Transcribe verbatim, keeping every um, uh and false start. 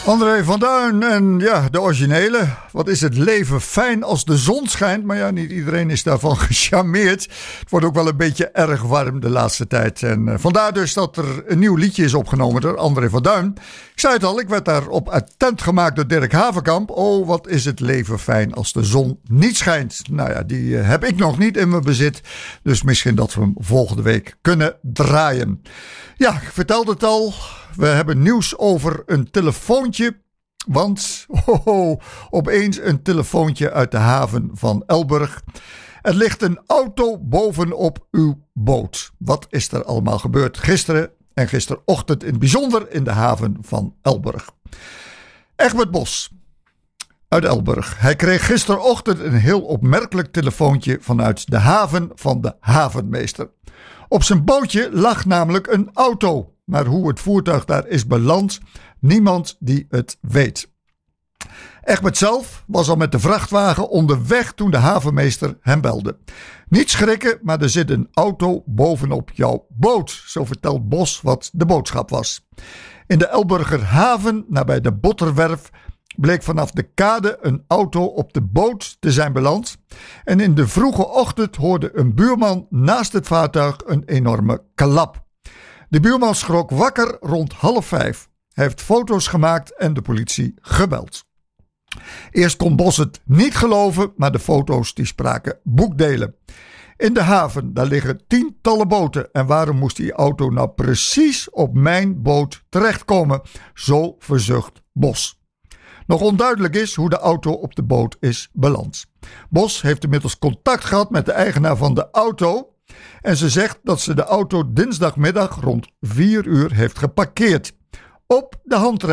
André van Duin en ja, de originele. Wat is het leven fijn als de zon schijnt. Maar ja, niet iedereen is daarvan gecharmeerd. Het wordt ook wel een beetje erg warm de laatste tijd. En uh, vandaar dus dat er een nieuw liedje is opgenomen door André van Duin. Ik zei het al, ik werd daarop attent gemaakt door Dirk Havenkamp. Oh, wat is het leven fijn als de zon niet schijnt. Nou ja, die uh, heb ik nog niet in mijn bezit. Dus misschien dat we hem volgende week kunnen draaien. Ja, ik vertelde het al. We hebben nieuws over een telefoontje. Want oh, oh, opeens een telefoontje uit de haven van Elburg. Er ligt een auto bovenop uw boot. Wat is er allemaal gebeurd gisteren en gisterochtend in het bijzonder in de haven van Elburg? Egbert Bos uit Elburg. Hij kreeg gisterochtend een heel opmerkelijk telefoontje vanuit de haven van de havenmeester. Op zijn bootje lag namelijk een auto. Maar hoe het voertuig daar is beland, niemand die het weet. Egbert zelf was al met de vrachtwagen onderweg toen de havenmeester hem belde. Niet schrikken, maar er zit een auto bovenop jouw boot. Zo vertelt Bos wat de boodschap was. In de Elburger haven, nabij de Botterwerf, bleek vanaf de kade een auto op de boot te zijn beland. En in de vroege ochtend hoorde een buurman naast het vaartuig een enorme klap. De buurman schrok wakker rond half vijf. Hij heeft foto's gemaakt en de politie gebeld. Eerst kon Bos het niet geloven, maar de foto's die spraken boekdelen. In de haven, daar liggen tientallen boten. En waarom moest die auto nou precies op mijn boot terechtkomen? Zo verzucht Bos. Nog onduidelijk is hoe de auto op de boot is beland. Bos heeft inmiddels contact gehad met de eigenaar van de auto. En ze zegt dat ze de auto dinsdagmiddag rond vier uur heeft geparkeerd. Op de handrem.